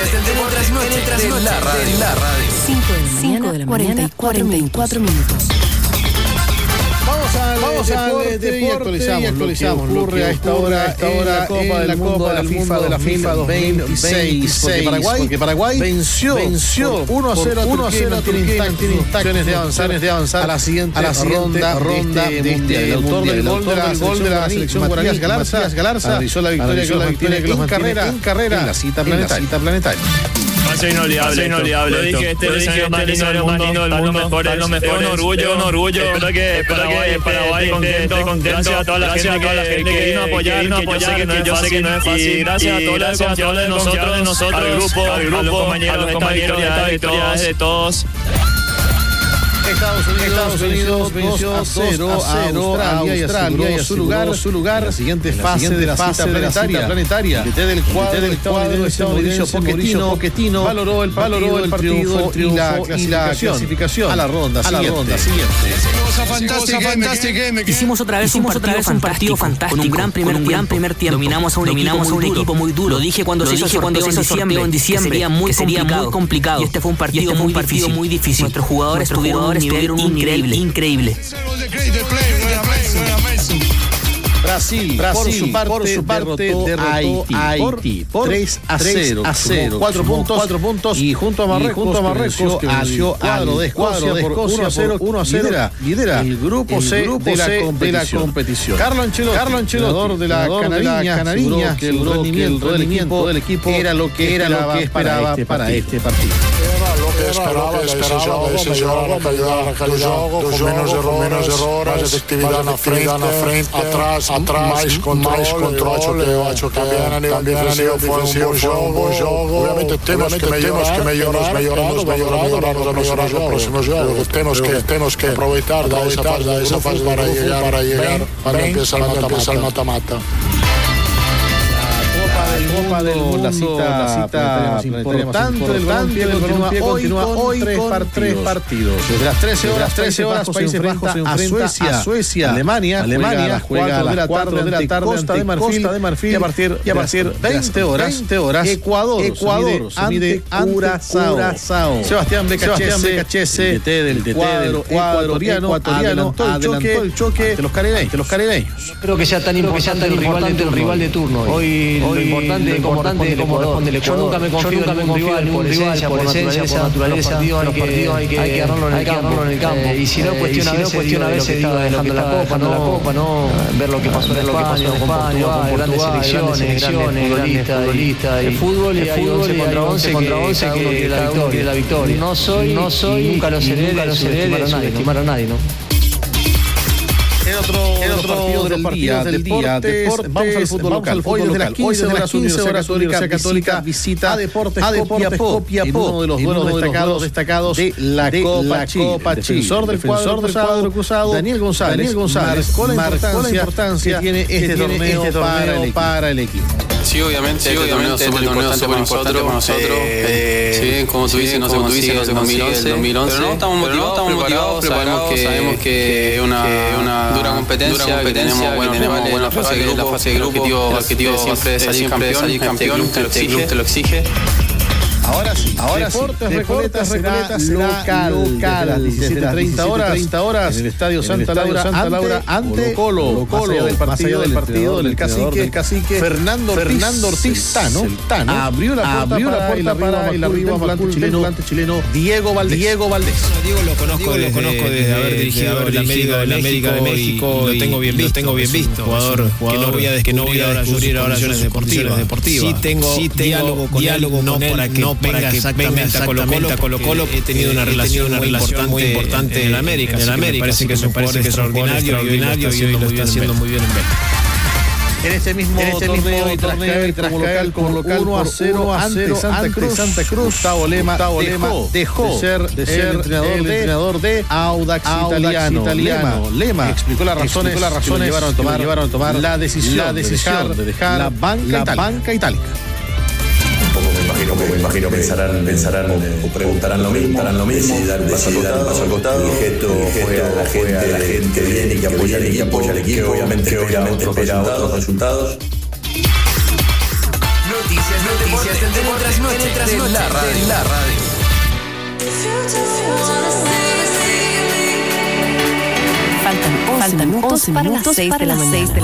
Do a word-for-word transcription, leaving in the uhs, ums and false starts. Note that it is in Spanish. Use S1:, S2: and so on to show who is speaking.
S1: noticias del deporte en el trasnoche de la radio. La radio.
S2: cinco de la mañana, cuarenta y cuatro minutos.
S3: Vamos al Vamos deporte, deporte y actualizamos, y actualizamos lo que ocurre a esta hora, a esta hora la Copa del Mundo de la FIFA de la FIFA dos mil veintiséis. Porque Paraguay, porque Paraguay venció, venció uno a cero a Turquía y tiene instancias de avanzar, de avanzar a la siguiente, a la ronda, ronda de este mundial. El autor del gol de la gol de la selección guaraní, Galarza, Galarza, realizó la victoria que los mantiene en carrera, en carrera en la cita planetaria.
S4: Va a ser inolvidable, va a ser inolvidable. Lo dije, este es el más lindo del mundo, están los mejores, los mejores. Un orgullo, un orgullo. Espero que Paraguay, Paraguay contento, contento. Gracias a toda la gente que vino a apoyar, vino a apoyar, que yo sé que no es fácil. Gracias a todos los de nosotros, de nosotros, al grupo, al grupo, a los compañeros de esta victoria de todos.
S3: Estados Unidos, Estados Unidos venció a cero a Australia y aseguró su lugar, su lugar, la siguiente fase de la cita planetaria. El del cuadro estadounidense Mauricio Pochettino valoró el valoró el triunfo y la clasificación a la ronda siguiente.
S2: Hicimos otra vez un partido fantástico, con un gran primer un gran primer tiempo. Dominamos a un dominamos a un equipo muy duro. Lo dije cuando se hizo cuando se hizo sorteo en diciembre, sería muy complicado. Y este fue un partido muy difícil. Nuestros jugadores tuvieron Estuvieron increíble, increíble.
S3: Brasil, Brasil, por su parte, por su parte derrotó, derrotó a Haití, Haití por tres a cero, cuatro puntos, cuatro puntos y junto a Marruecos, junto a Marruecos que venció al cuadro de Escocia por uno a cero, uno a cero, lidera, lidera el grupo el C grupo de, la de, de la competición. Carlo Ancelotti, Carlo Ancelotti, de la Canariña, Canariña que el rendimiento del equipo, del equipo era lo que era lo que esperaba para este partido.
S5: Esperaba, esperaba de ese jogo, la calidad, la calidad, con menos errores, menos errores, más efectividad na frente, frente, atrás, atrás, mais control, mais control, eu acho que también a nível defensivo foi um bom jogo. Obviamente temos que melhorar, melhorar, melhorar, melhorar, melhorar no próximo jogo. Temos que temos que aproveitar da esa fase, da esa fase para llegar, para llegar, para empezar el mata-mata.
S3: Copa del Mundo, la cita, la cita más importante del Balompié continúa hoy con tres partidos. Desde las trece horas, trece horas, Países Bajos se enfrenta a Suecia, Alemania, Alemania juega a las cuatro de la tarde Costa de Marfil, y a partir y a partir de veinte horas, Ecuador, Ecuador ante Curazao. Sebastián Becachese, D T del cuadro ecuatoriano, adelantó el choque de los caribeños, de los caribeños.
S6: Creo que sea tan importante el rival de turno. Hoy lo importante importante como corresponde el Ecuador. Yo nunca me confío nunca me confío en un rival por esencia, por naturaleza. Los partidos hay que hay que ganarlo en el campo. Y si no cuestiona a veces dejando la copa, no la copa, no ver lo que pasó en España, con Portugal, grandes selecciones, grandes futbolistas, el fútbol y fútbol contra once contra once que cada uno quiere la victoria. No soy no soy nunca lo seré, nunca lo seré de subestimar a nadie, ¿no?
S3: El otro, el otro partido de los partidos del día, deportes, vamos al fútbol local. Hoy desde las quince horas, Universidad Católica visita a Deportes Copiapó, uno de los duelos destacados de la Copa Chile. Defensor del cuadro cruzado, Daniel González, Daniel González marcó la importancia que tiene este torneo para el equipo.
S7: Sí, obviamente, sí, obviamente, este torneo es súper importante para nosotros. Eh, sí, como tú dices, no se consigue en el dos mil once. Pero no estamos motivados, estamos motivados, preparados, sabemos que es una dura competencia, que tenemos buenos rivales en la fase de grupo, el objetivo siempre es salir campeón, este club te lo exige.
S3: Ahora sí, ahora Deportes sí. Recoleta será local, local desde las treinta horas en el Estadio Santa Laura, Santa Laura ante Colo, Colo, del partido del partido del cacique, cacique Fernando Fernando Ortiz Tano, Tano abrió la puerta para el arriba volante chileno Diego Valdés. Diego Valdés.
S8: Diego lo conozco, lo conozco desde haber dirigido la América de México, lo tengo bien visto, tengo bien visto, jugador que no voy a que no voy a descubrir ahora sus deportivas. Sí tengo diálogo con diálogo no para que venga exactamente a Colo Colo, Colo Colo he tenido una relación, una relación muy importante en América, en América, parece que es un jugador extraordinario y hoy lo está haciendo muy bien en México.
S3: En este mismo en este torneo, y tras caer como local, como local uno a cero ante Santa Cruz, Santa Cruz, Gustavo Lema dejó, dejó de ser, de ser el entrenador, el de, entrenador de Audax, Audax Italiano. Italiano. Lema explicó las razones, explicó las razones que llevaron a tomar, llevaron a tomar la decisión, la decisión de dejar la banca, la banca itálica.
S9: Me imagino, me imagino pensarán, pensarán o preguntarán lo mismo, darán lo mismo, decidan, decidan dar un paso al costado. El gesto fue a la gente, a la gente que viene y que apoya al equipo, apoya al equipo, que obviamente, que obviamente espera otros resultados.
S1: Noticias, noticias deporte en el trasnoche de la radio. La radio.
S10: Faltan once minutos para las seis de la mañana.